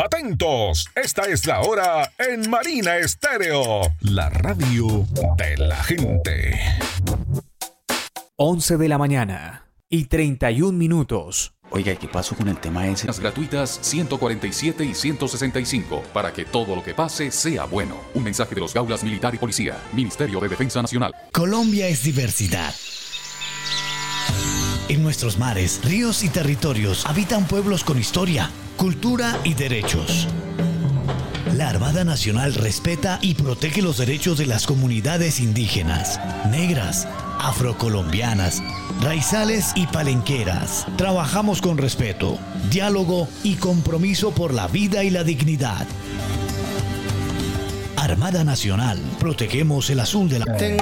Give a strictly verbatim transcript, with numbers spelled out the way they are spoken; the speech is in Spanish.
Atentos, esta es la hora en Marina Estéreo, la radio de la gente. once de la mañana y treinta y un minutos. Oiga, ¿qué pasó con el tema ese? Las gratuitas ciento cuarenta y siete y ciento sesenta y cinco para que todo lo que pase sea bueno. Un mensaje de los Gaulas Militar y Policía, Ministerio de Defensa Nacional. Colombia es diversidad. En nuestros mares, ríos y territorios habitan pueblos con historia, cultura y derechos. La Armada Nacional respeta y protege los derechos de las comunidades indígenas, negras, afrocolombianas, raizales y palenqueras. Trabajamos con respeto, diálogo y compromiso por la vida y la dignidad. Armada Nacional, protegemos el azul de la...